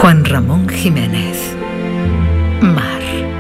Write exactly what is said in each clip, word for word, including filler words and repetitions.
Juan Ramón Jiménez. Mar.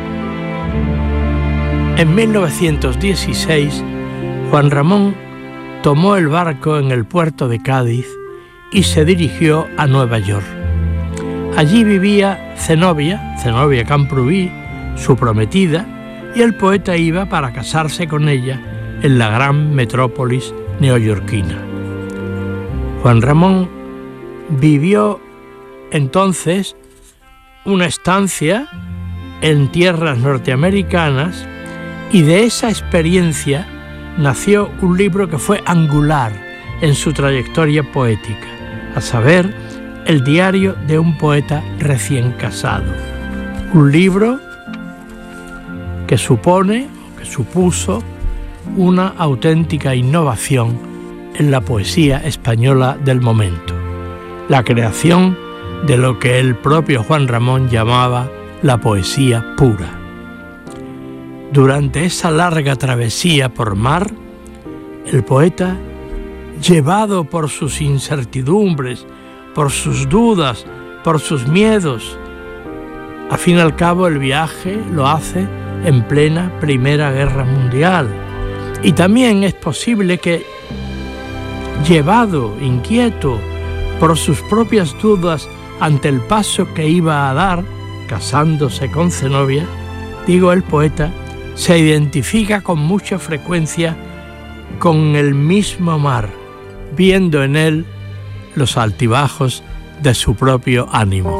En mil novecientos dieciséis, Juan Ramón tomó el barco en el puerto de Cádiz y se dirigió a Nueva York. Allí vivía Zenobia, Zenobia Camprubí, su prometida, y el poeta iba para casarse con ella en la gran metrópolis neoyorquina. Juan Ramón vivió entonces una estancia en tierras norteamericanas y de esa experiencia nació un libro que fue angular en su trayectoria poética, a saber, El diario de un poeta recién casado. Un libro que supone, que supuso, una auténtica innovación en la poesía española del momento, la creación de lo que el propio Juan Ramón llamaba la poesía pura. Durante esa larga travesía por mar, el poeta, llevado por sus incertidumbres, por sus dudas, por sus miedos, al fin y al cabo el viaje lo hace en plena Primera Guerra Mundial. Y también es posible que, llevado, inquieto, por sus propias dudas ante el paso que iba a dar, casándose con Zenobia, digo, el poeta se identifica con mucha frecuencia con el mismo mar, viendo en él los altibajos de su propio ánimo.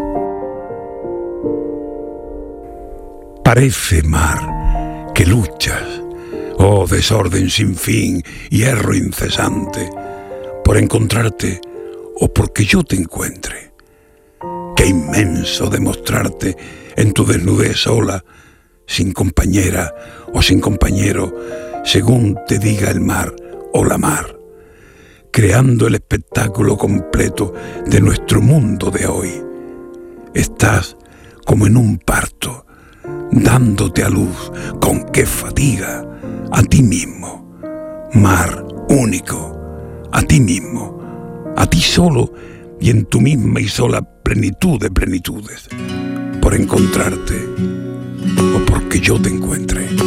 Parece, mar, que luchas, oh desorden sin fin y erro incesante, por encontrarte o porque yo te encuentre. Qué inmenso demostrarte en tu desnudez sola, sin compañera o sin compañero, según te diga el mar o la mar, creando el espectáculo completo de nuestro mundo de hoy. Estás como en un parto, dándote a luz con qué fatiga a ti mismo, mar único, a ti mismo, a ti solo y en tu misma y sola plenitud de plenitudes, por encontrarte o porque yo te encuentre.